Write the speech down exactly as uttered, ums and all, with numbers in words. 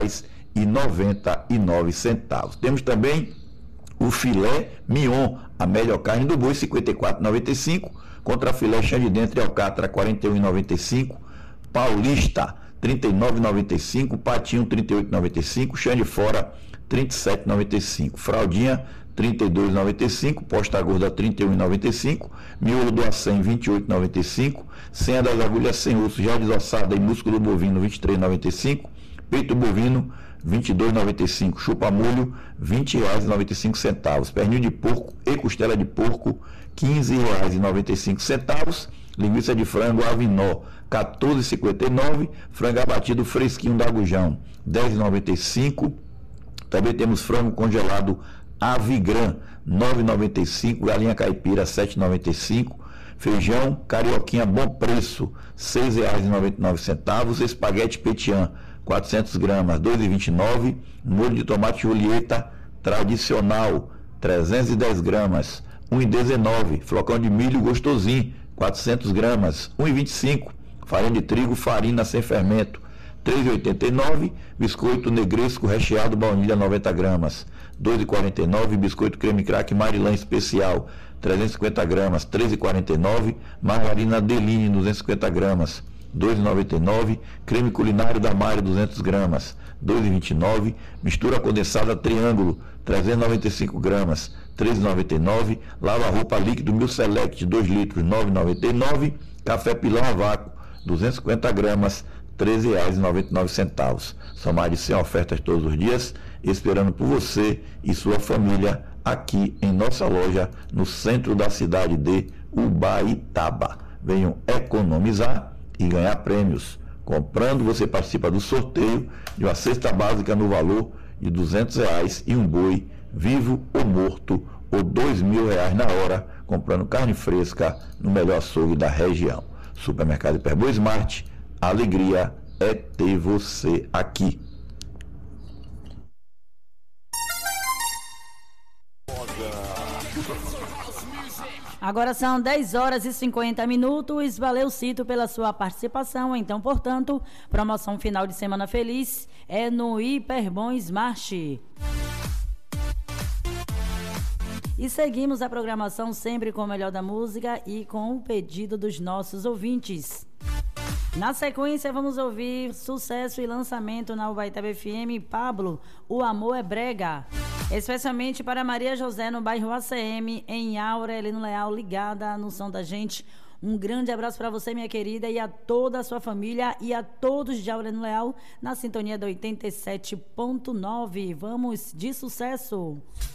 reais e noventa e nove centavos. Temos também o filé mignon, a melhor carne do boi, cinquenta e quatro reais e noventa e cinco centavos, contra filé chã de dentro e alcatra, quarenta e um reais e noventa e cinco centavos, paulista, trinta e nove reais e noventa e cinco centavos, patinho, trinta e oito reais e noventa e cinco centavos, chã de fora, trinta e sete reais e noventa e cinco centavos, fraldinha, trinta e dois reais e noventa e cinco centavos, posta gorda, trinta e um reais e noventa e cinco centavos, miolo do acém, vinte e oito reais e noventa e cinco centavos, senha das agulhas sem osso, já desossada e músculo bovino, vinte e três reais e noventa e cinco centavos, peito bovino, vinte e dois reais e noventa e cinco centavos, chupa molho, vinte reais e noventa e cinco centavos, pernil de porco e costela de porco, quinze reais e noventa e cinco centavos, linguiça de frango Avinó, quatorze reais e cinquenta e nove centavos, frango abatido fresquinho da Gujão, dez reais e noventa e cinco centavos, também temos frango congelado Avigran, nove reais e noventa e cinco centavos, galinha caipira, sete reais e noventa e cinco centavos, feijão carioquinha bom preço, seis reais e noventa e nove centavos, espaguete petian, quatrocentas gramas, dois reais e vinte e nove centavos, molho de tomate Julieta tradicional, trezentas e dez gramas, um real e dezenove centavos, flocão de milho gostosinho, quatrocentas gramas, um real e vinte e cinco centavos, farinha de trigo, farina sem fermento, três reais e oitenta e nove centavos, biscoito negresco recheado baunilha, noventa gramas, dois reais e quarenta e nove centavos, biscoito creme crack Marilã especial, trezentas e cinquenta gramas, três reais e quarenta e nove centavos, margarina Adeline, duzentas e cinquenta gramas, dois reais e noventa e nove centavos, creme culinário da Mari, duzentas gramas, dois reais e vinte e nove centavos, mistura condensada Triângulo, trezentas e noventa e cinco gramas, três reais e noventa e nove centavos, lava-roupa líquido Mil Select, dois litros, nove reais e noventa e nove centavos, café pilão a vácuo, duzentas e cinquenta gramas, treze reais e noventa e nove centavos. São mais de cem ofertas todos os dias, esperando por você e sua família aqui em nossa loja, no centro da cidade de Ubaitaba. Venham economizar e ganhar prêmios. Comprando, você participa do sorteio de uma cesta básica no valor de duzentos reais e um boi vivo ou morto, ou dois mil reais na hora, comprando carne fresca no melhor açougue da região. Supermercado Hiperboa Smart, a alegria é ter você aqui. Agora são dez horas e cinquenta minutos. Valeu, Cito, pela sua participação. Então, portanto, promoção final de semana feliz é no Hiperbom Smart. E seguimos a programação sempre com o melhor da música e com o pedido dos nossos ouvintes. Na sequência, vamos ouvir sucesso e lançamento na Ubaitaba F M, Pablo, O Amor é Brega. Especialmente para Maria José, no bairro A C M, em Aura, Heleno Leal, ligada no som da gente. Um grande abraço para você, minha querida, e a toda a sua família e a todos de Aura, Heleno Leal, na sintonia da oitenta e sete ponto nove. Vamos de sucesso!